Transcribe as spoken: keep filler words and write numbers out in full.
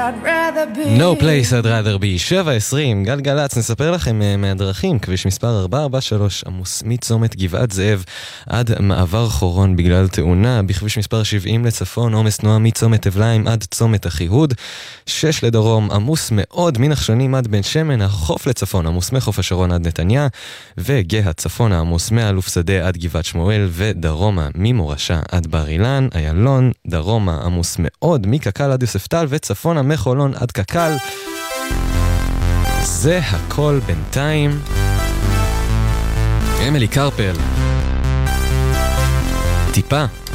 No place I'd rather be. שבע עשרים, גלגלץ, נספר לכם מהדרכים. כביש מספר ארבע ארבע שלוש עמוס מצומת גבעת זאב עד מעבר חורון בגלל תאונה. בכביש מספר שבעים לצפון עומס תנועה מצומת אבליים עד צומת אחיהוד. שש לדרום עמוס מאוד מנחשונים עד בן שמן. החוף לצפון עמוס מחוף השרון עד נתניה, וגאה צפון עמוס מאלוף שדה עד גבעת שמואל, ודרומה ממורשה עד בר אילן. איילון דרומה עמוס מאוד מקקל עד יוספטל, וצפונה מחולון עד קקל. זה הכל בינתיים. אמילי קרפל, טיפה.